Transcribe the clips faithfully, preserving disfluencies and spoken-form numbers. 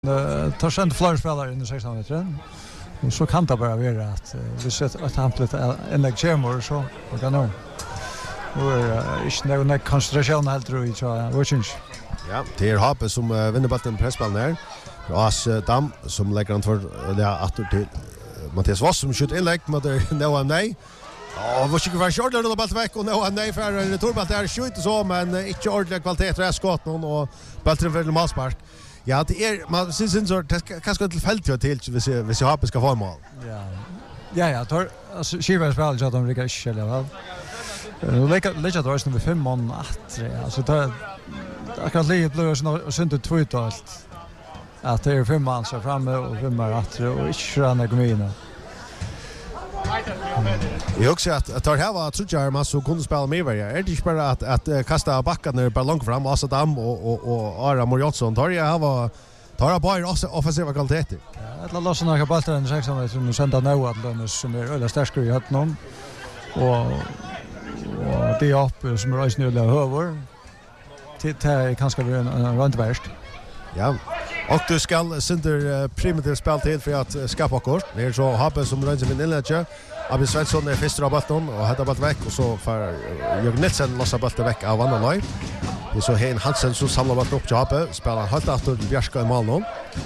Uh, tar sen flera spelare in i sexton metern. Och så kan det bara vara att uh, vi sätter ett hampligt inlägg kommer så och kan nog. Och uh, inte någon koncentration helt tror jag tror jag. Watching. Ja, det är Hape som uh, vinner bollen pressbollen här. As uh, Dam som lägger han för det uh, åter till uh, Mattias Voss som skjuter inlägg mot Noah Nej. Ja, vad ska vi köra då bollen veck och Noah Nej för returboll där skjuter så men uh, inte ordentlig kvalitet är skott någon och bollen för målspark. Ja, det är man syns inte så kanske ett fält till vi ser vi ser Hape ska få mål. Ja. Ja, ja, tar alltså Shiva spelar så att de rycker inte väl. Nu lägger lägger då snubbe fem man åt. Alltså tar akkurat lite blå och synd två ut allt. Att det är fem man så framme och fem man åt och inte ranna kommunen. Jag också att att det här var tror jag man så kunde spela med varje. Är det inte bara att att kasta backa ner bara långt fram Asa Dam och och och Ara Morjonsson tar jag var tar jag bara också offensiva kvaliteter. Ja, att låta några bollar den sex som som sända Noah att Lönnus som är öle starkare i hatten och och det är upp som är snöliga över. Det är kanske en rundvärst. Ja. Och du ska center primitivt spel till för att skapa kort. Det är så Hape som rör sig med inlägget. Abi Svensson är första bollen och hade bollen veck och så för Jörgen Nilsson lossar bollen veck av andra lag. Det är så Hein Hansen som samlar bollen upp till Hape, spelar helt åter till Bjärska i mål nu.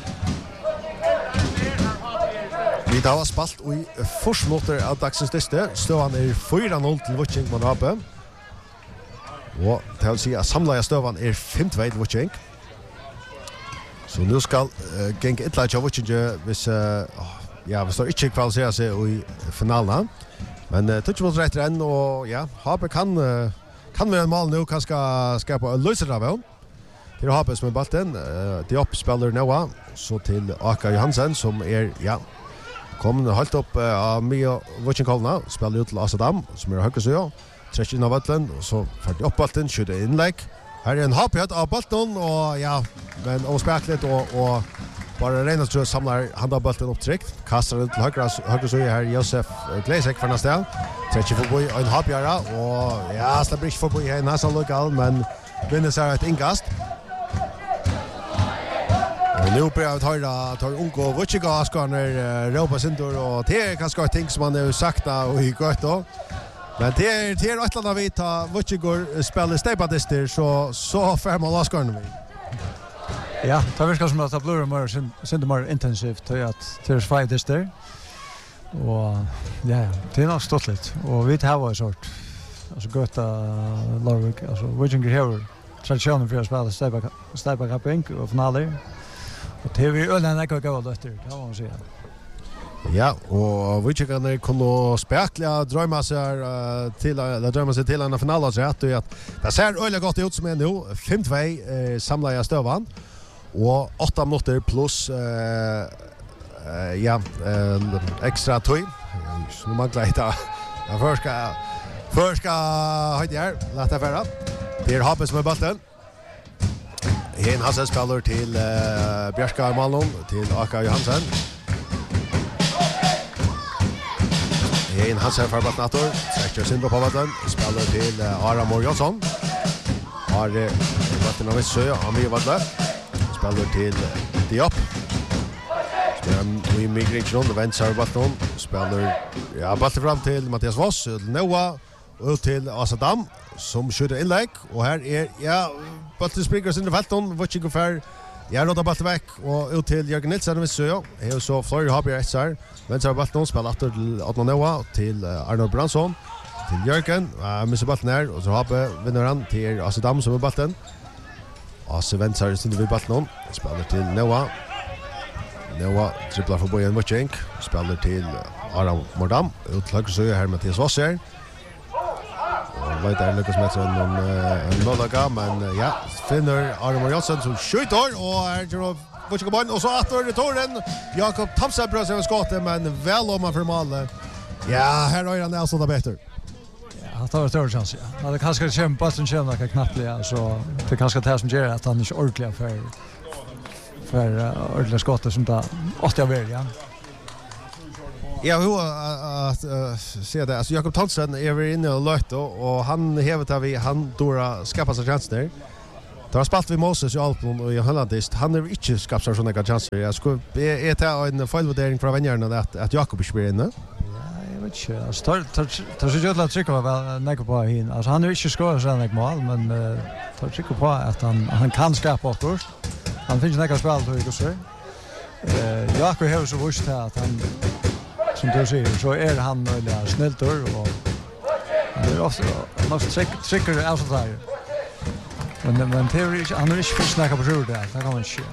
Vi tar var spalt och i forsmotor av dagsens liste står han är fyra noll till Watching mot Hape. Och det vill säga samlade stövan är fem två till Watching. Så nu ska uh, gäng ett lag av Watching vis uh, ja, vi står inte kvalificera sig i finalen. Men uh, touch mot rätt än och ja, Hape kan uh, kan vi en mål nu kan ska skapa lösa det väl. Det är Hape som är bollen. Uh, det upp spelar Noah så till Aka Johansen som är ja kommer helt upp uh, av Mia Watching-kolna spelar ut till Asadam som är högre så träcker in av bollen och så för det upp bollen skjuter inlägg. Här är en Hape av bollen och ja men ospärkligt och och bara Reynolds tror samlar handa bollen upp tryckt kastar den till högra högra så här Josef Gleisek för nästa träcker förbi en Hape och ja släpper inte förbi här nästan lokal men vinner så ett inkast. Och nu börjar vi höra tar Unko Vuciga ska när Ropa Sintor och det är kanske ett ting som man har sagt och i gott då. Men det är det är ett land av vita Vucigor spelar stepadister så så för man Oscarn vi. Ja, det verkar som att det blir mer synd mer intensivt att det är fight där. Och ja, det är nog stått lite och vi har varit sort alltså gott att Larvik alltså Vucigor här traditionen för att spela stepa stepa capping och finaler. Och det är vi ölen jag går då efter kan man säga. Ja, och vi tycker att det kunde spekla drömma sig uh, till eller drömma sig till en final så att det ser öle gott ut som är nu fem två eh, samlar jag stövan och åtta minuter plus uh, uh, ja uh, extra tid så man glädja jag förska förska hade jag låta förra det är Hape som är bollen Hein Hansen spelar till uh, Bjärska Malmö till Aka Johansen. Hein Hansen för bollen åter. Stretcher sin på bollen. Spelar till uh, Ara Morjonsson. Har bollen av Söja han vill vara spelar till Diop. Spelar vi migration och vänster bollen. Spelar ja bollen fram till Mattias Voss, Noah och till Asadam som skjuter inlägg och här är ja bollen springer in i fältet vad gick för jag låter bollen veck och ut till Jörgen Nilsson med så här så Florida har ett så vänster bollen spelar åter till Adnan Noah till Arnold Bransson till Jörgen uh, missar bollen här och så har vinner han till Asadam som är bollen och så vänster sin vid bollen spelar till Noah Noah dribblar förbi en Watching spelar till Aram Mordam ut till höger så här Mattias Wasser. Och vet där Lucas Metson en en Malaga men ja finner Aram Johansson som skjuter och är ju Watching bollen och så åter returen Jakob Tamsa brösar skottet men väl om man för mål. Ja, här har han alltså det bättre. Ja, det var större chans ja. Det kanske kämpa som kämpa kan knappt bli så det kanske det som gör att han inte ordentligt för för ordentliga skott som där åtta över ja. Ja, hur att se det. Alltså Jakob Thomsen är vi inne och lött och han hävdar vi han Dora skapar sig chanser. Det har spalt vi Moses i Alpen og i Hollandist. Han er ikke skapt seg sånne chanser. Jeg skulle er det en feilvurdering fra vennerne at, at Jakob ikke blir inne? Ja, jeg vet ikke. Altså, tar, tar, tar så gjødla trykker vel nekker på hin. Altså, han er ikke skåret sånn ikke mål, men uh, tar trykker på at han, han kan skapa åtter. Han finnes nekker spil til ikke så. Uh, Jakob har så vurst til at han, som du sier, så er han veldig snilter, og han er ofte, han er trykker avsaltare. Men men teori han är inte för snacka på sjön där. Det kan man inte.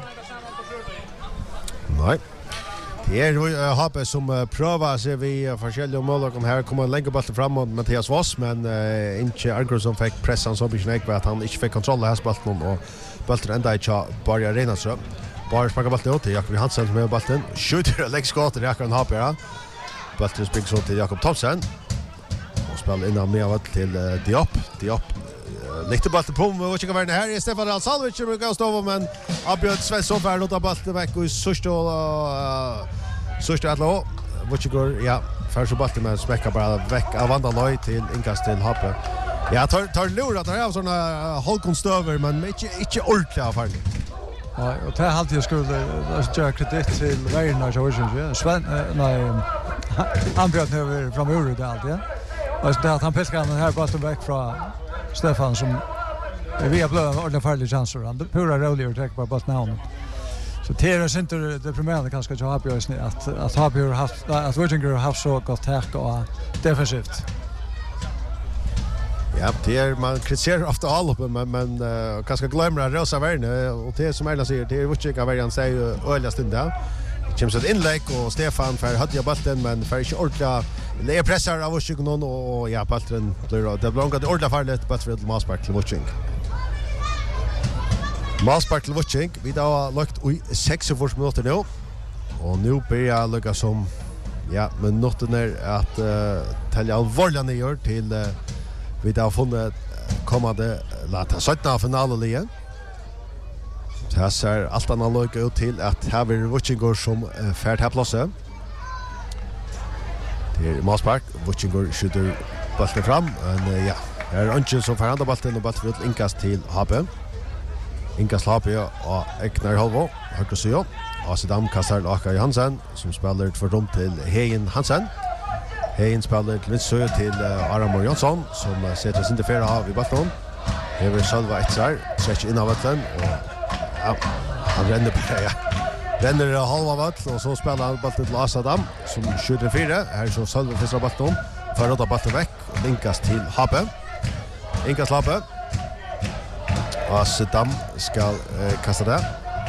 Nej. Det är uh, Hape som uh, prövar sig vi uh, forskjellige mål kom här kommer lägga bollen framåt Mattias Voss men uh, inte Argro som fick pressan så mycket näck att han inte fick kontroll här bollen och bollen ända i bara arena så. Bara sparkar bollen ut till Jakob Hansen som med bollen. Skjuter lägg skott det kan Hape ja. Bollen springer så till Jakob Thomsen. Och spelar innan med av till uh, Diop. Diop Lite bollen på och vilka värden här är Stefan Alsalvic som brukar stå men Abjörn Svensson för låta bollen veck och sista och sista att lå vilka går ja för så bollen med smäcka bara veck av andra lag till inkast till Hape. Ja tar tar lurat där av såna hållkonstöver men inte inte ordentligt av fall. Ja och det har alltid skulle göra kredit till Werner så ju Sven nej Abjörn över från ur det alltid. Och det att han pekar den här bollen veck från Stefan som vi har blivit ordentligt farlig chanser. Han pura rolig och täcker bara namn. Så det är inte deprimerande kanske att ha på oss att att ha på haft att Virginger har haft så gott täck och defensivt. Ja, det är man kritiserar ofta all upp men men uh, kanske glömmer Rosa Verne och det som Erla säger det är Virginger variant säger öliga stunda. Kommer så ett inlägg och Stefan för hade jag bollen men för inte ordentligt det är pressar av Washington och ja bollen blir det blir långt ordentligt farligt på för Maspark till Washington. Maspark till Washington vi har lagt i sextiofyra minuter nu och nu börjar lucka som ja men noten är att uh, tälja allvarliga ner till uh, vi har funnit kommande lata sjuttonde finalen. Det ser allt annat lag ut till att här vill Washington som uh, färd här platsen. Det är Maspark, Washington skjuter bollen fram men uh, ja, här är Anchen som förhandlar bollen och bollen vill inkast till Hape. Inkast Hape och Eknar Holvo, höger sida. Asedam kastar Aka Hansen som spelar för dem till Hein Hansen. Hein spelar till vänster till uh, Aramor Jonsson som uh, sätter sin defera av i bollen. Det vill själva ett sär, stretch in av bollen och ja, han ränner på det. Ja. Renner halva vall och så spelar han bollen till Asadam som skjuter fyra. Här så Sölve första bollen för att ta bollen väck och linkas till Hape. Inkast Hape. Asadam ska eh, kasta det.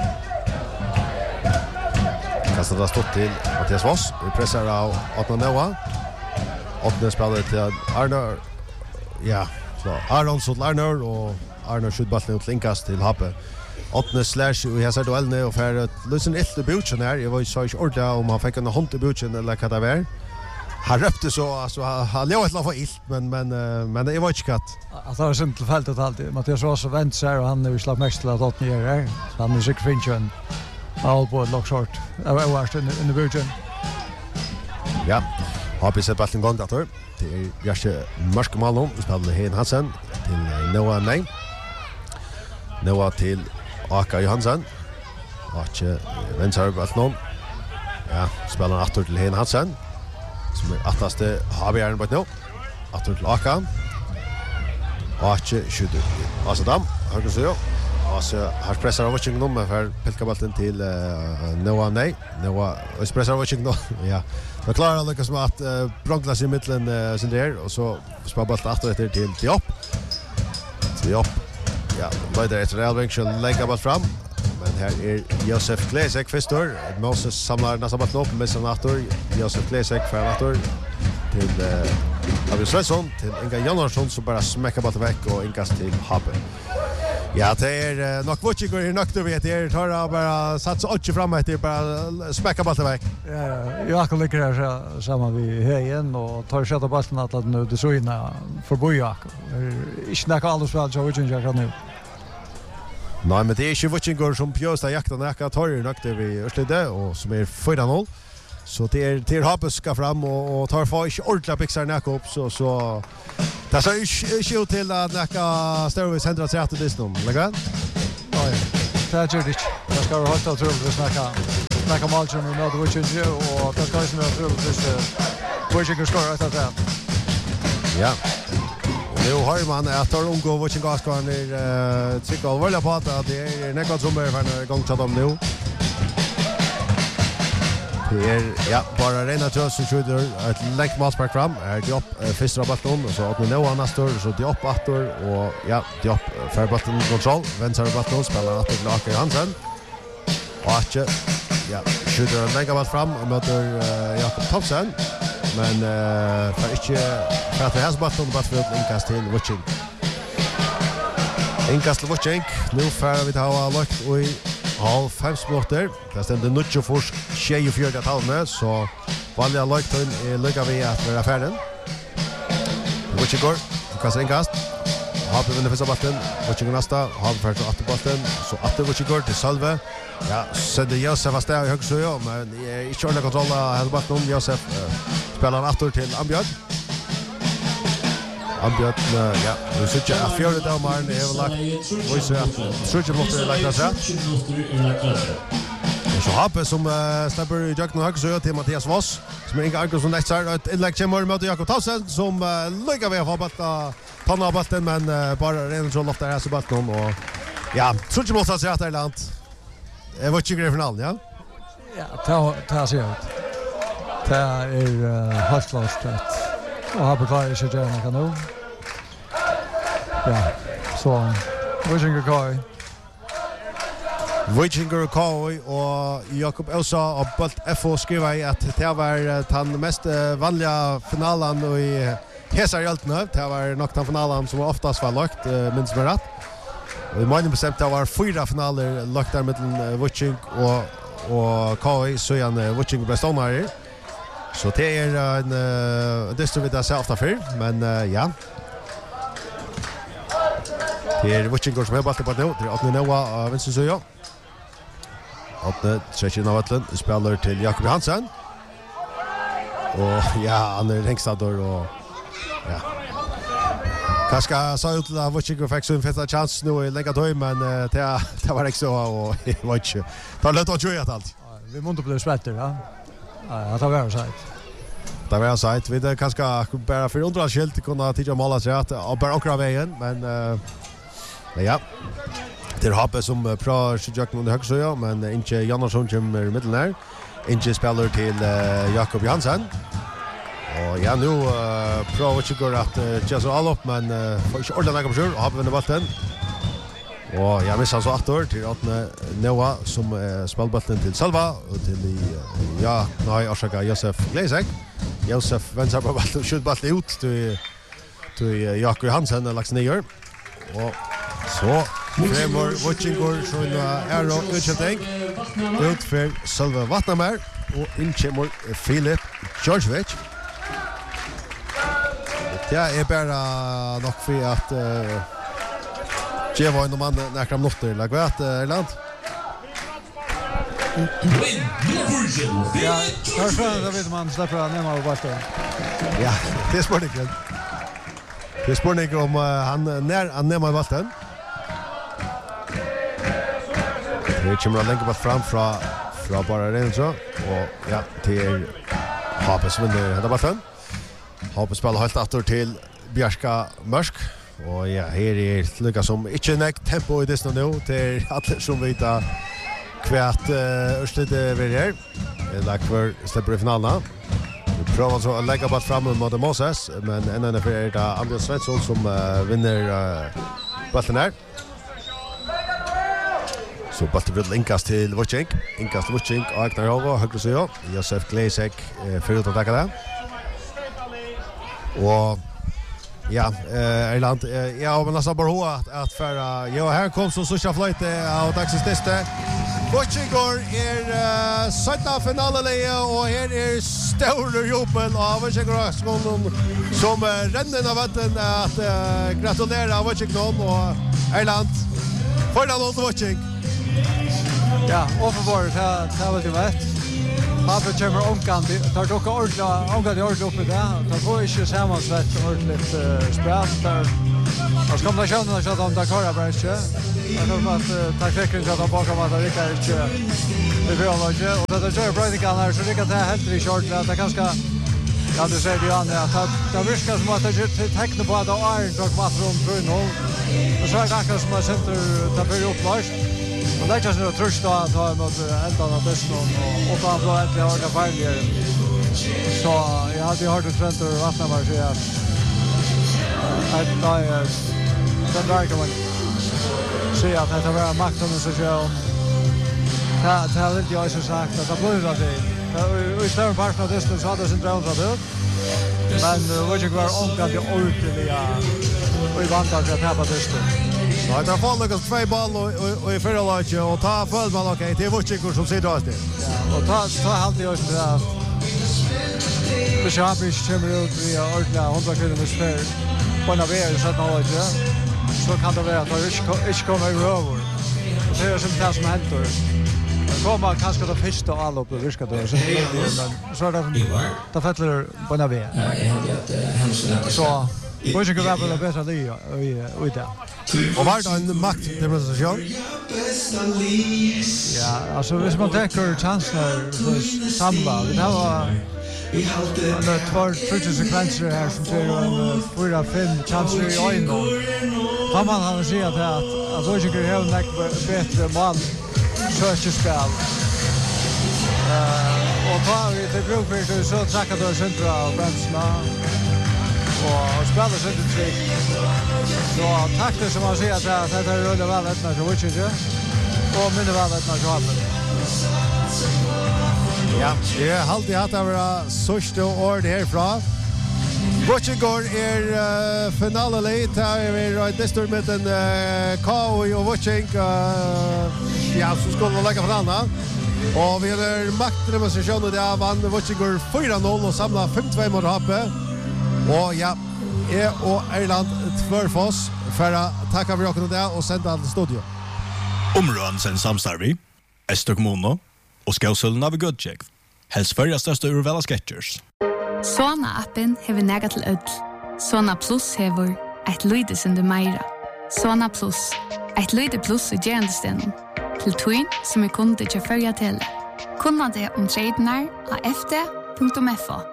Kastar det stått till Mattias Voss. Vi pressar av Atna Noah. Atna spelar till Arnor. Ja, så Aron så till Arnor och Arnor skjuter bollen ut linkas till Hape. Atna slash och här ser du Elne och för att lösen ett i butchen här. Jag var ju så inte ordentligt om han fick en hand i butchen eller vad det var. Han röpte så alltså han låg ett för ilt men men men det var inte katt. Alltså det var simpelt fältet alltid. Mattias Voss vänt sig och han är ju slapp mest till att Atna gör här. Så han är säkert finchen. All på lock short. Jag var vart in i butchen. Ja. Har vi sett bollen gång där. Det är Jasse Marskmalon som spelar Hein Hansen till Noah Nej. Noah till Aka Johansson. Ache vänster bollen. Ja, spelar åter till Hein Hansen. Som är åttaste har vi på nu. Åter till Aka. Ache skjuter. Alltså dam. Har du så? Alltså har pressar av Washington med för pilkabollen till uh, Noah Nej. Noah pressar av Washington. Ja. Men klarar Lucas som att uh, bronklas i mitten uh, sin där och så spelar bollen åter efter till Diop. Diop. Ja, då där är Real Venture lägger bollen fram. Men här är Josef Klesek förstor. Moses samlar nästa boll upp med sin åter. Josef Klesek för åter till uh, Abel Svensson till Inga Jansson som bara smäcker bollen väck och inkast till Hape. Ja, det är uh, nog vad jag går nökt över det är tar bara satsa åt fram att det bara smäcka bollen väck. Ja, jag kan lägga det samma vi Hein och tar sätta bollen att att nu det så inna för Bojak. Inte snacka alldeles väl så vilken jag kan nu. Nej, men det är ju Washington som pjösta jakten näka tar ju nökt över Örstlede och som är fyra noll. Så det är till Hape ska fram och, och tar för inte ordentligt pixar näka upp så så det ser ju ut till att näka Störvis händrar sig att det är snum, lägga. det är ju det. Jag ska ha hållit att tro att snacka snacka matchen med något which is och det ska ju vara tro att Viking skor att det. Ja. Nu har man att tar ungå Viking gaskan är tycker allvarligt på att det är något som är för gång till dem nu. Det är ja, bara rena tröst som skjuter ett läck målspark fram. Är det upp första bollen och så att nu han står så det upp åter och ja, det upp för bollen kontroll. Vänstra bollen spelar att Lake Hansen. Och att ja, skjuter en lägg boll fram och möter uh, Jakob Thomsen. Men uh, för inte för att hans bollen bara för inkast till Viking. Inkast till Viking. Nu får vi ta lagt och halv fem minuter. Det ständer nutjo for tjugofyra talene, så vanliga løgtøyen er lykka vi at være ferden. Vichigor, kastar inkast. Haber vinner første ballen. Vichigor nasta, Haber først atter ballen. Så atter Vichigor til Salve. Ja, sender Josef av sted i høyresøya, men ikke ordentlig kontroll av hele ballen. Josef uh, spiller han atter til Ambjørn. Ambjørn, uh, ja, vi sitter at fjøret av Maren er lagt. Vi ser at tredje minutter er lagt seg. Så Hape som uh, slipper i Jøkken og Høgsøya til Mathias Voss, som er Inge Argosson Nexar, og et innlegg kommer mot Jakob Thomsen, som uh, lykker ved å få ballen, panna av ballen, men uh, bare rener troll ofte her så ballen, og ja, tror ikke måtte seg at det er land. Jeg var ikke grei finalen, ja? Ja, det har jeg ut. Det er uh, helt klart at og Hape klarer ikke å gjøre noe nå. Ja, så Vikinger Kai. Vikinger Kai og Jakob Elsa og Bult F O skriver at det var den mest vanliga finalen i Hesar Hjeltene. Det var nok den finalen som oftast var lagt, minst med rett. Vi mener bestemt det var fyra finaler lagt der mellom Viking og, og Kai, så igjen Viking ble stående her. Så det er en uh, distro vi da ser ofta før, men uh, ja. Det er Vikinger som er ballet på nå, det er Atne Noah av Vinstensøya. Atne trekker inn av Atlen, spiller til Jakob Hansen. Og ja, han er Hengstador og ja. Kanskje sa ut til at Vikinger fikk så en fett chans nå i lenge tøy, men uh, det, det var ikke så, og jeg var ikke. Det var løtt å tjøye alt. Vi måtte bli spetter, ja. Ja, det var sagt. Det var sagt. Vi det kanske bara för undra skilt kunna titta måla sig att och bara åkra vägen, men uh, men ja. Det är Hape som pra Sjöjack under högsöja, men inte Jannarsson kommer i mitten där. Inte spelar till uh, Jakob Johansen. Och ja, nu uh, pra vad går att uh, just all upp, men uh, får inte ordentligt på sjön. Hape vinner bollen. Och jag missar så åtta år till Atne Noah som uh, spelar bollen till Salva och till uh, ja, nej, Orsaka Josef Glesek. Josef vänster på bollen, skjuter bollen ut till till Jakob Hansen och lagt ner. Och så Fremor Vikinger så nu är det utsättning. Ut för Salva Vatnamer och in kommer Filip Georgievich. Det är bara nog för att uh, det var en man näkra minuter, lag vet Erland. Ja, kanske då vet man släpper han ner av bollen. Ja, det är spårningen. Det är spårningen om uh, han när han ner av bollen. Det kommer att lägga bort fram från från bara rent så och ja, till Hape som vinner hela bollen. Hape spelar helt åter till Bjärska Mörsk. Och ja, här är lika som inte näck tempo i dessa nu till alla som vet att kvärt urslut över här. Det är kvar släpper i finalen. Vi provar så att lägga bort fram mot Moses, men ända är för det Andreas Svensson som uh, vinner uh, bollen här. Så bollen vill inkast till Viking. Inkast till Viking och Agnar Hova, högre sida. Josef Glesek uh, för att attacka det. Och ja, eh Erland, eh, jag har nästan bara hört att för uh, ja, här kom så så flöjte av dagens teste. Vikinger är uh, sjätte finalele och här är stor jubel av Vikinger som uh, renner av vatten att uh, gratulera Vikinger och Erland. För den åt Viking. Ja, overboard här här var det vet. Hape kommer omkant, tar dock ordla, omkant ordla upp det. Tar på inte sammansvett ordentligt uh, spel där. Och kombinationen så att de tar kvar bara inte. Jag tror att taktiken så att de bakom att det är inte det blir alltså och det gör bra det kan här så det kan ta helt i short att det kanske ja det säger ju Anne att det viskar som att det tecknar på att det är en kvart runt tre noll. Och så är det kanske som att center tappar upp först. Och det kanske det trust då att ha mot ändan av bussen och och han då äntligen har det färdigare. Så jag hade hört det center vattna var så att att det är den där kan man se att det var makten så så ta ta lite jag så sagt att det blir det. Vi står på parken där så hade sin dröm så ut. Men vad jag var omkant jag ordentliga och i vantar att tappa det. Ja, det har fallit oss två boll och och i förra laget och ta full boll okej. Det är Vucicor som sitter där. Ja, och ta ta halt jag så där. Det ska bli stämmer ut vi har ordentliga hundra kilometer på en väg så att något ja. Så kan det vara att det inte kommer över. Det är som tas med händer. Kommer kanske det första alla upp och viska då så så är det då faller på en väg. Så Vad ska vara på bättre det och och där. Och var det en maktdemonstration? Ja, alltså hvis man tänker chanser för samla. Det här var vi hade två tre sekvenser här som ser en fyra fem chanser i ögonen. Kan man ha se att att att vad ska göra näck bättre mål sökspel. Eh och tar vi det brukar så tacka då centra och bränslna. Och spelar sig inte trick. Så tack det som man ser att det är rullar väl ett när så inte. Och minne väl ett när så har Ja, det är alltid att det var sista år härifrån. Vucicor är uh, finalelit här vi har destor med en uh, K O och Vucic uh, ja, så ska vi lägga finalen. Och vi har maktdemonstrationen där vann Vucicor fyra noll och samlar fem två mot Happe. Og ja, jeg og Erland Tvørfoss for å takke for dere det og sende til studio. Områden sen samstarvi, Øster kommune og Skausøllen av Gudtjekv. Helst førre største urvala sketchers. Sona-appen hever nega til ødel. Sona Plus hever et lydesende meira. Sona Plus, et lyde plus i gerandestenen. Til tøyen som er kunde til førja tele. Kunna det om tradenar av f d punktum f o.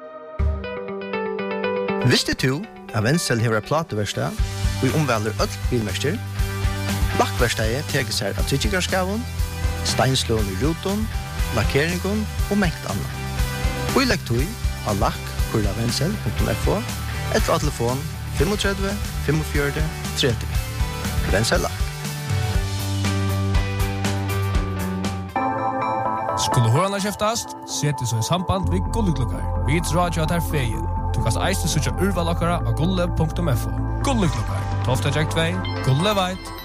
Visste du at Wenzel hever plateverstad og omvelder ødel bilmester? Lakkverstadet teger seg av tryggingarskaven, steinslån i ruton, lakkeringen og mengt annet. Og i lekktøy har lakk kurla wenzel punktum f o etter av telefon tre fem fem fire tretti. Wenzel lakk. Skulle hørende kjeftast, sette så i samband ved Gulleklokkar. Vi drar jo at her feien. Du kan eiste søtja urvalokkara av gulle punktum f o. Gulleklokkar, tofta jack två, gulle veit,